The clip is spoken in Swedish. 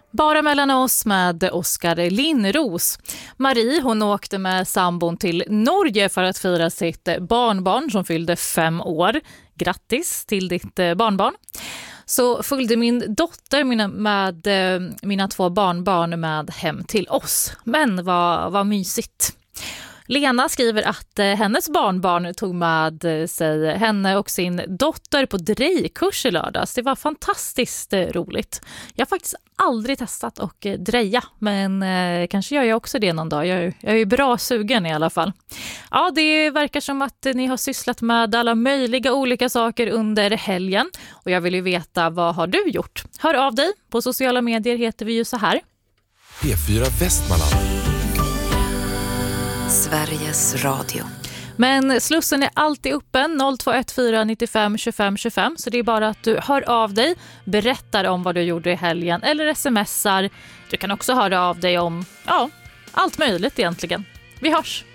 Bara mellan oss med Oskar Linnros. Marie, hon åkte med sambon till Norge för att fira sitt barnbarn som fyllde 5 år. Grattis till ditt barnbarn. Så följde min dotter med mina 2 barnbarn med hem till oss. Men vad mysigt. Lena skriver att hennes barnbarn tog med sig henne och sin dotter på drejkurs i lördags. Det var fantastiskt roligt. Jag har faktiskt aldrig testat att dreja, men kanske gör jag också det någon dag. Jag är ju bra sugen i alla fall. Ja, det verkar som att ni har sysslat med alla möjliga olika saker under helgen. Och jag vill ju veta, vad har du gjort? Hör av dig. På sociala medier heter vi ju så här. P4 Västmanland. Sveriges Radio. Men slussen är alltid öppen 0214 95 25 25, så det är bara att du hör av dig, berättar om vad du gjorde i helgen eller smsar. Du kan också höra av dig om allt möjligt egentligen. Vi hörs!